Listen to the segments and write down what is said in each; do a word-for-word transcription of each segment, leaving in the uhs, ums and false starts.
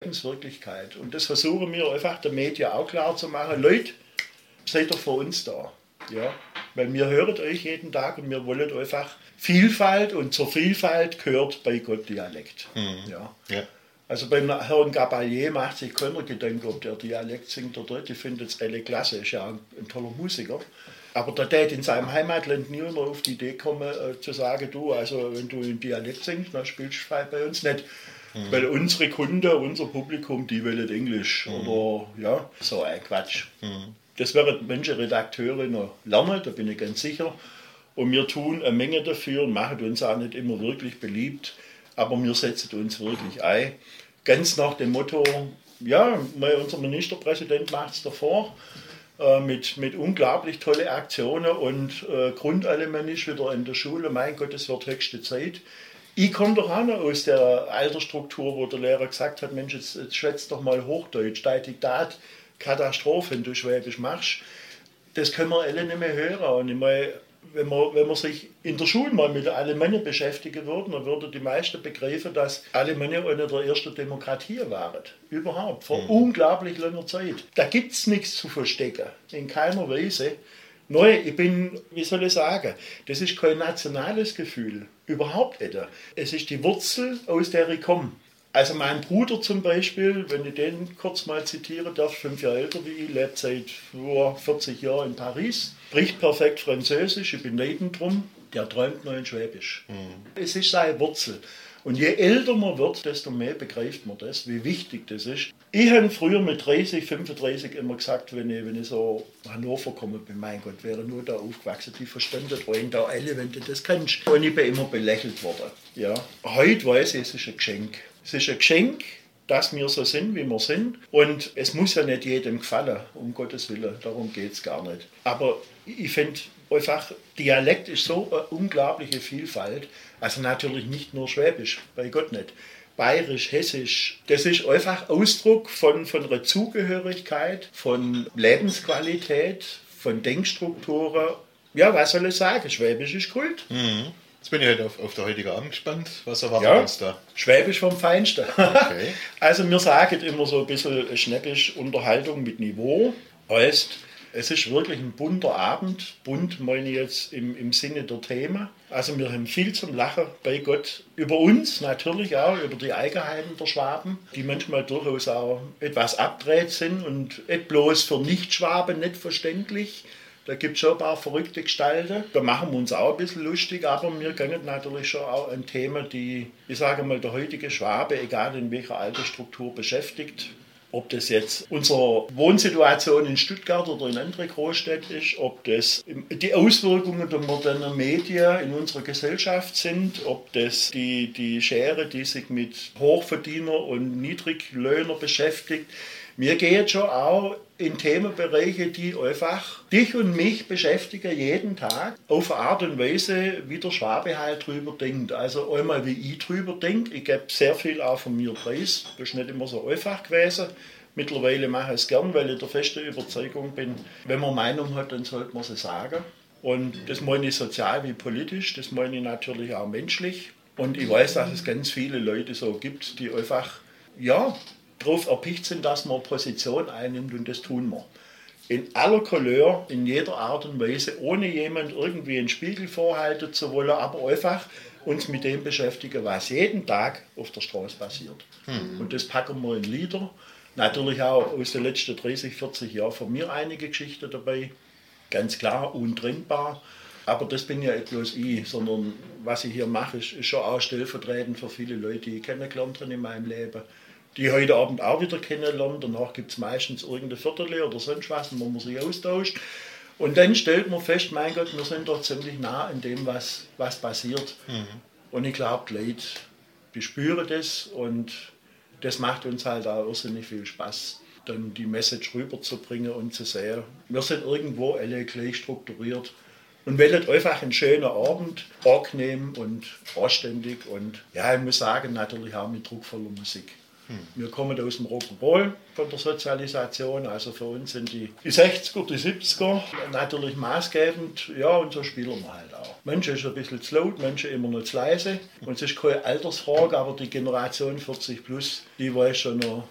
Lebenswirklichkeit. Und das versuchen wir einfach der Medien auch klar zu machen. Leute, seid doch für uns da. Ja? Weil wir hören euch jeden Tag und wir wollen einfach Vielfalt, und zur Vielfalt gehört bei Gott Dialekt. Mhm. Ja. Ja. Also beim Herrn Gabalier macht sich keiner Gedanken, ob der Dialekt singt oder nicht. Ich finde es alle klasse, ist ja ein, ein toller Musiker. Aber der tät in seinem Heimatland niemand auf die Idee kommen, äh, zu sagen, du, also wenn du in Dialekt singst, dann spielst du bei uns nicht. Mhm. Weil unsere Kunden, unser Publikum, die wollen Englisch. Mhm. Oder ja, so ein Quatsch. Mhm. Das werden manche Redakteure noch lernen, da bin ich ganz sicher. Und wir tun eine Menge dafür und machen uns auch nicht immer wirklich beliebt, aber wir setzen uns wirklich ein. Ganz nach dem Motto, ja, unser Ministerpräsident macht es davor, äh, mit, mit unglaublich tolle Aktionen und äh, grundalemannisch wieder in der Schule. Mein Gott, es wird höchste Zeit. Ich komme doch auch noch aus der Altersstruktur, wo der Lehrer gesagt hat, Mensch, jetzt, jetzt schwätzt doch mal Hochdeutsch, dein Diktat, Katastrophe, wenn du Schwäbisch machst. Das können wir alle nicht mehr hören. Und ich meine, Wenn man, wenn man sich in der Schule mal mit Alemannia beschäftigen würde, dann würden die meisten begreifen, dass Alemannia eine der ersten Demokratien waren. Überhaupt, vor mhm. unglaublich langer Zeit. Da gibt es nichts zu verstecken, in keiner Weise. Neu, ich bin, wie soll ich sagen, das ist kein nationales Gefühl, überhaupt nicht. Es ist die Wurzel, aus der ich komme. Also mein Bruder zum Beispiel, wenn ich den kurz mal zitieren darf, fünf Jahre älter wie ich, lebt seit vierzig Jahren in Paris, spricht perfekt Französisch, ich bin neben drum, der träumt noch in Schwäbisch. Mhm. Es ist seine Wurzel. Und je älter man wird, desto mehr begreift man das, wie wichtig das ist. Ich habe früher mit dreißig, fünfunddreißig immer gesagt, wenn ich, wenn ich so nach Hannover komme, bin, mein Gott, wäre nur da aufgewachsen, die verstanden wollen da alle, wenn du das kannst. Und ich bin immer belächelt worden. Ja. Heute weiß ich, es ist ein Geschenk. Es ist ein Geschenk, dass wir so sind, wie wir sind. Und es muss ja nicht jedem gefallen, um Gottes Willen, darum geht es gar nicht. Aber ich finde einfach, Dialekt ist so eine unglaubliche Vielfalt. Also natürlich nicht nur Schwäbisch, bei Gott nicht. Bayerisch, Hessisch, das ist einfach Ausdruck von, von einer Zugehörigkeit, von Lebensqualität, von Denkstrukturen. Ja, was soll ich sagen? Schwäbisch ist Kult. Mhm. Jetzt bin ich halt auf, auf der heutige Abend gespannt. Was erwartet ja, uns da? Schwäbisch vom Feinsten. Okay. Also wir sagen immer so ein bisschen schnäppisch Unterhaltung mit Niveau. Heißt, es ist wirklich ein bunter Abend. Bunt meine ich jetzt im, im Sinne der Themen. Also wir haben viel zum Lachen bei Gott. Über uns natürlich auch, über die Eigenheiten der Schwaben, die manchmal durchaus auch etwas abgedreht sind und nicht bloß für Nicht-Schwaben nicht verständlich. Da gibt es schon ein paar verrückte Gestalten. Da machen wir uns auch ein bisschen lustig, aber wir gehen natürlich schon auch an Themen, die, ich sage mal, der heutige Schwabe, egal in welcher Altersstruktur, beschäftigt. Ob das jetzt unsere Wohnsituation in Stuttgart oder in anderen Großstädten ist, ob das die Auswirkungen der modernen Medien in unserer Gesellschaft sind, ob das die, die Schere, die sich mit Hochverdiener und Niedriglöhner beschäftigt. Wir gehen schon auch in Themenbereiche, die einfach dich und mich beschäftigen jeden Tag, auf eine Art und Weise, wie der Schwabe halt drüber denkt. Also einmal, wie ich drüber denke. Ich gebe sehr viel auch von mir preis. Das ist nicht immer so einfach gewesen. Mittlerweile mache ich es gern, weil ich der festen Überzeugung bin, wenn man Meinung hat, dann sollte man sie sagen. Und das meine ich sozial wie politisch, das meine ich natürlich auch menschlich. Und ich weiß, dass es ganz viele Leute so gibt, die einfach, ja, darauf erpicht sind, dass man Position einnimmt, und das tun wir. In aller Couleur, in jeder Art und Weise, ohne jemand irgendwie einen Spiegel vorhalten zu wollen, aber einfach uns mit dem beschäftigen, was jeden Tag auf der Straße passiert. Mhm. Und das packen wir in Lieder. Natürlich auch aus den letzten dreißig, vierzig Jahren von mir einige Geschichten dabei. Ganz klar, untrennbar. Aber das bin ja nicht bloß ich, sondern was ich hier mache, ist, ist schon auch stellvertretend für viele Leute, die ich kennengelernt habe in meinem Leben, die heute Abend auch wieder kennenlernen. Danach gibt es meistens irgendeine Viertel oder sonst was, wo man sich austauscht. Und dann stellt man fest, mein Gott, wir sind doch ziemlich nah an dem, was, was passiert. Mhm. Und ich glaube, die Leute, die spüren das, und das macht uns halt auch irrsinnig viel Spaß, dann die Message rüberzubringen und zu sehen, wir sind irgendwo alle gleich strukturiert und wählen einfach einen schönen Abend, angenehm und anständig, und ja, ich muss sagen, natürlich auch mit druckvoller Musik. Wir kommen aus dem Rock'n'Roll von der Sozialisation, also für uns sind die, die sechziger, die siebziger natürlich maßgebend, ja, und so spielen wir halt auch. Manche ist ein bisschen zu laut, manche immer noch zu leise, und es ist keine Altersfrage, aber die Generation vierzig plus, die weiß schon noch,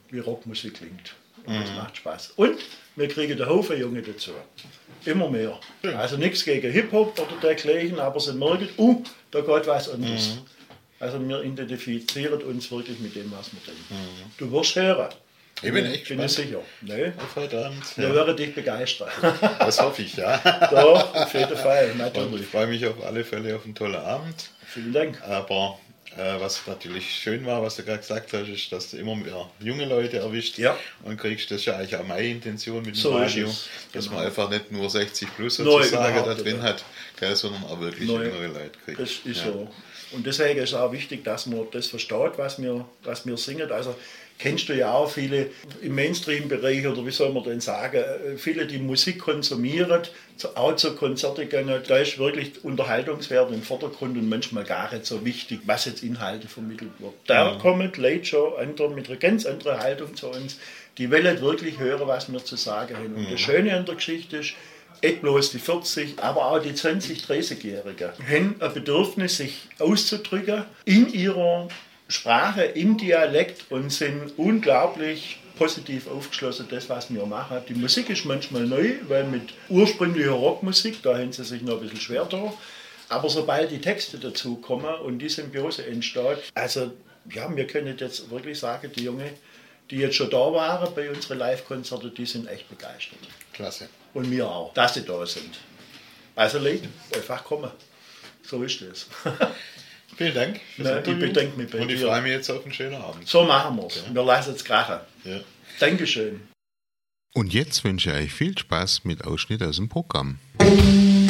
wie Rockmusik klingt. Und das macht Spaß. Und wir kriegen den Haufen Junge dazu. Immer mehr. Ja. Also nichts gegen Hip-Hop oder dergleichen, aber sie merken, uh, da geht was anderes. Mhm. Also wir identifizieren uns wirklich mit dem, was wir denken. Mhm. Du wirst hören. Ich bin echt bin ich sicher. Nee. Auf heute Abend. Wir Ja. werden dich begeistern. Das hoffe ich, ja. Doch, auf jeden Fall, Und natürlich. ich freue mich auf alle Fälle auf einen tollen Abend. Vielen Dank. Aber äh, was natürlich schön war, was du gerade gesagt hast, ist, dass du immer mehr junge Leute erwischt Ja. und kriegst. Das ist ja eigentlich auch meine Intention mit dem So ist Radio, es. dass Genau. man einfach nicht nur sechzig plus Nein, sozusagen da überhaupt drin nicht. hat, gell, sondern auch wirklich Nein. jüngere Leute kriegt. Das ist ja. so. Und deswegen ist auch wichtig, dass man das versteht, was wir, was wir singen. Also kennst du ja auch viele im Mainstream-Bereich, oder wie soll man denn sagen, viele, die Musik konsumieren, auch zu Konzerten gehen, da ist wirklich Unterhaltungswert im Vordergrund und manchmal gar nicht so wichtig, was jetzt Inhalte vermittelt wird. Da Mhm. kommen die Leute schon andere, mit einer ganz anderen Haltung zu uns. Die wollen wirklich hören, was wir zu sagen haben. Und das Schöne an der Geschichte ist, nicht bloß die vierzig, aber auch die zwanzig-, dreißigjährigen haben ein Bedürfnis, sich auszudrücken in ihrer Sprache, im Dialekt und sind unglaublich positiv aufgeschlossen, das, was wir machen. Die Musik ist manchmal neu, weil mit ursprünglicher Rockmusik, da haben sie sich noch ein bisschen schwer da. Aber sobald die Texte dazu kommen und die Symbiose entsteht, also ja, wir können jetzt wirklich sagen, die Jungen, die jetzt schon da waren bei unseren Live-Konzerten, die sind echt begeistert. Klasse. Und wir auch, dass sie da sind. Also Leute, einfach kommen. So ist es. Vielen Dank. fürs Nein, ich Interview. bedanke mich bei Und ich dir. freue mich jetzt auf einen schönen Abend. So machen wir es. Wir lassen es krachen. Ja. Dankeschön. Und jetzt wünsche ich euch viel Spaß mit Ausschnitt aus dem Programm. Musik